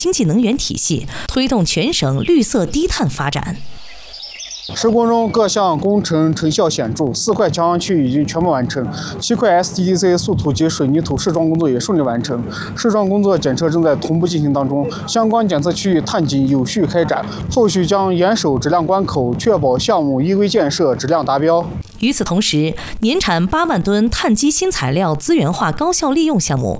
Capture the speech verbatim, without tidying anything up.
经济能源体系，推动全省绿色低碳发展。 施工中各项工程成效显著，四块桥梁区已经全部完成，七块 S T D C 素土及水泥土试装工作也顺利完成，试装工作检测正在同步进行当中，相关检测区域探检有序开展，后续将严守质量关口，确保项目依规建设，质量达标。 与此同时，年产八万吨碳基新材料资源化高效利用项目